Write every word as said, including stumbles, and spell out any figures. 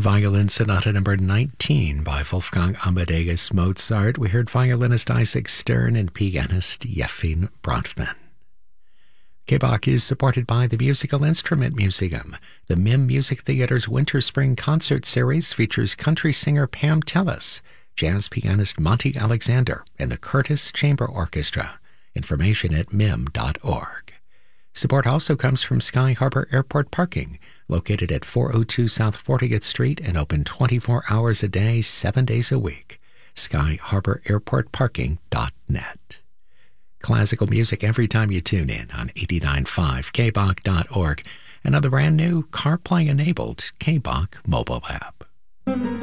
Violin Sonata number nineteen by Wolfgang Amadeus Mozart. We heard violinist Isaac Stern and pianist Yefim Bronfman. K B O C is supported by the Musical Instrument Museum. The M I M Music Theater's Winter-Spring Concert Series features country singer Pam Tillis, jazz pianist Monty Alexander, and the Curtis Chamber Orchestra. Information at M I M dot org. Support also comes from Sky Harbor Airport Parking, located at four oh two South fortieth Street and open twenty-four hours a day, seven days a week. sky harbor airport parking dot net. Classical music every time you tune in on eighty-nine point five K B O C dot org and on the brand new CarPlay-enabled K B O C mobile app.